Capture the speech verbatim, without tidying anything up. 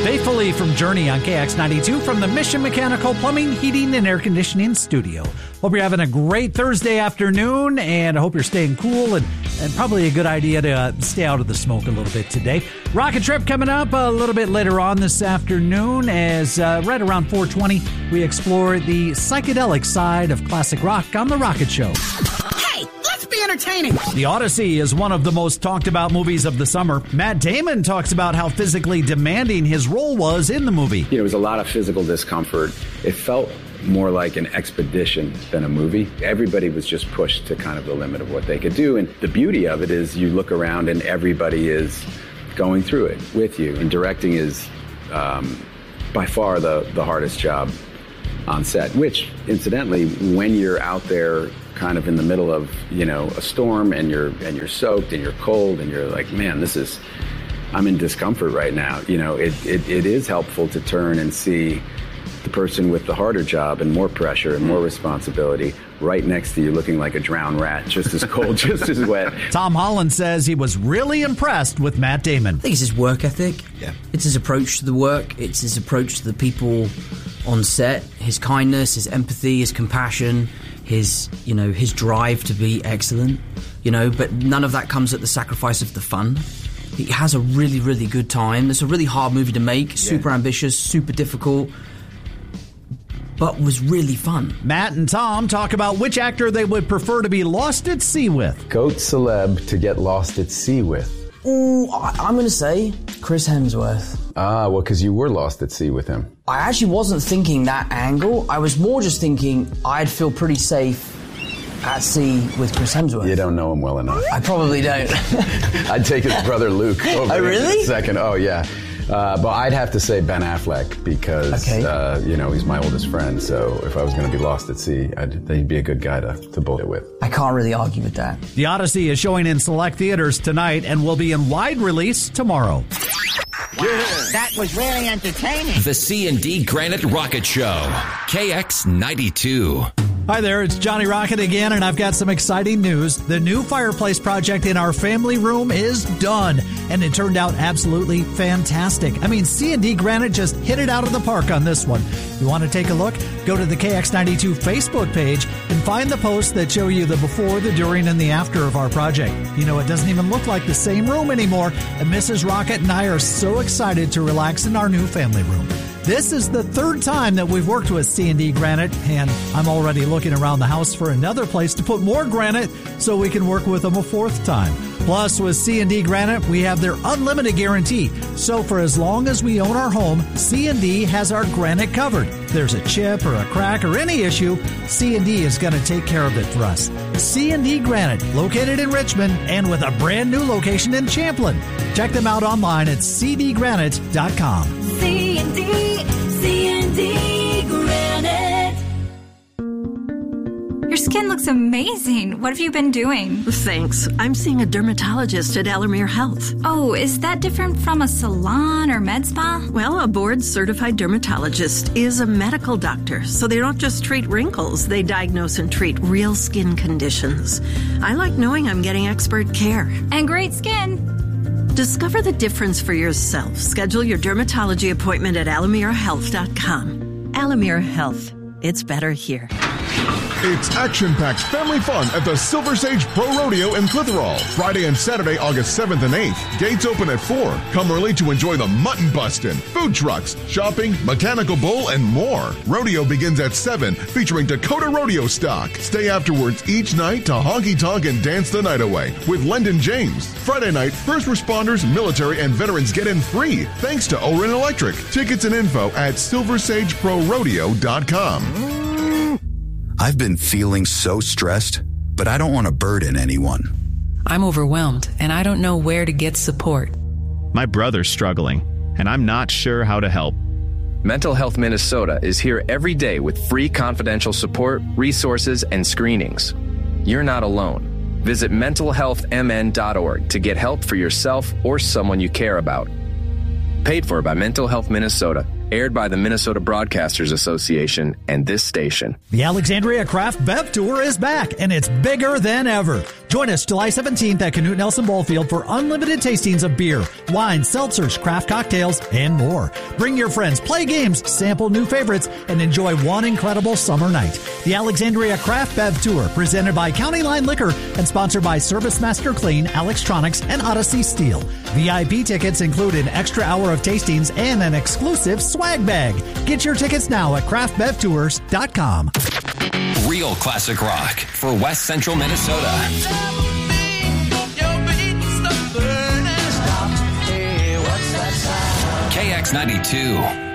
Faithfully from Journey on K X ninety-two from the Mission Mechanical Plumbing, Heating, and Air Conditioning Studio. Hope you're having a great Thursday afternoon, and I hope you're staying cool, and, and probably a good idea to uh, stay out of the smoke a little bit today. Rocket Trip coming up a little bit later on this afternoon, as uh, right around four twenty, we explore the psychedelic side of classic rock on The Rocket Show. Hey, let's be entertaining. The Odyssey is one of the most talked about movies of the summer. Matt Damon talks about how physically demanding his role was in the movie. You know, it was a lot of physical discomfort. It felt more like an expedition than a movie. Everybody was just pushed to kind of the limit of what they could do. And the beauty of it is you look around and everybody is going through it with you. And directing is um, by far the, the hardest job on set, which incidentally, when you're out there kind of in the middle of, you know, a storm and you're and you're soaked and you're cold and you're like, man, this is, I'm in discomfort right now. You know, it, it, it is helpful to turn and see the person with the harder job and more pressure and more responsibility right next to you looking like a drowned rat, just as cold, just as wet. Tom Holland says he was really impressed with Matt Damon. I think it's his work ethic. Yeah. It's his approach to the work. It's his approach to the people on set. His kindness, his empathy, his compassion, his, you know, his drive to be excellent. You know, but none of that comes at the sacrifice of the fun. He has a really, really good time. It's a really hard movie to make. Super yeah. ambitious, super difficult, but was really fun. Matt and Tom talk about which actor they would prefer to be lost at sea with. Goat celeb to get lost at sea with. Ooh, I, I'm going to say Chris Hemsworth. Ah, well, because you were lost at sea with him. I actually wasn't thinking that angle. I was more just thinking I'd feel pretty safe at sea with Chris Hemsworth. You don't know him well enough. I probably don't. I'd take his brother Luke over oh, really? in a second. Oh, yeah. Uh, but I'd have to say Ben Affleck because, okay. uh, you know, he's my oldest friend. So if I was going to be lost at sea, I'd, he'd be a good guy to, to bowl it with. I can't really argue with that. The Odyssey is showing in select theaters tonight and will be in wide release tomorrow. Wow, that was really entertaining. The C and D Granite Rocket Show, K X ninety-two. Hi there, it's Johnny Rocket again, and I've got some exciting news. The new fireplace project in our family room is done, and it turned out absolutely fantastic. I mean, C and D Granite just hit it out of the park on this one. You want to take a look? Go to the K X ninety-two Facebook page and find the posts that show you the before, the during, and the after of our project. You know, it doesn't even look like the same room anymore, and Missus Rocket and I are so excited to relax in our new family room. This is the third time that we've worked with C and D Granite, and I'm already looking around the house for another place to put more granite so we can work with them a fourth time. Plus, with C and D Granite, we have their unlimited guarantee. So for as long as we own our home, C and D has our granite covered. If there's a chip or a crack or any issue, C and D is going to take care of it for us. C and D Granite, located in Richmond and with a brand new location in Champlin. Check them out online at c d granite dot com. C and D, C and D Granite. Your skin looks amazing. What have you been doing? Thanks. I'm seeing a dermatologist at Alamere Health. Oh, is that different from a salon or med spa? Well, a board-certified dermatologist is a medical doctor, so they don't just treat wrinkles. They diagnose and treat real skin conditions. I like knowing I'm getting expert care. And great skin. Discover the difference for yourself. Schedule your dermatology appointment at alamere health dot com. Alamere Health. It's better here. It's action-packed family fun at the Silver Sage Pro Rodeo in Clitheroe. Friday and Saturday, August seventh and eighth. Gates open at four. Come early to enjoy the mutton bustin', food trucks, shopping, mechanical bull, and more. Rodeo begins at seven, featuring Dakota Rodeo stock. Stay afterwards each night to honky-tonk and dance the night away with Lendon James. Friday night, first responders, military, and veterans get in free thanks to Oren Electric. Tickets and info at silver sage pro rodeo dot com. I've been feeling so stressed, but I don't want to burden anyone. I'm overwhelmed, and I don't know where to get support. My brother's struggling, and I'm not sure how to help. Mental Health Minnesota is here every day with free confidential support, resources, and screenings. You're not alone. Visit mental health m n dot org to get help for yourself or someone you care about. Paid for by Mental Health Minnesota. Aired by the Minnesota Broadcasters Association and this station. The Alexandria Craft Bev Tour is back, and it's bigger than ever. Join us July seventeenth at Canute Nelson Ballfield for unlimited tastings of beer, wine, seltzers, craft cocktails, and more. Bring your friends, play games, sample new favorites, and enjoy one incredible summer night. The Alexandria Craft Bev Tour, presented by County Line Liquor and sponsored by Service Master Clean, Alextronics, and Odyssey Steel. V I P tickets include an extra hour of tastings and an exclusive swag bag. Get your tickets now at craft bev tours dot com. Real classic rock for West Central Minnesota. K X ninety-two.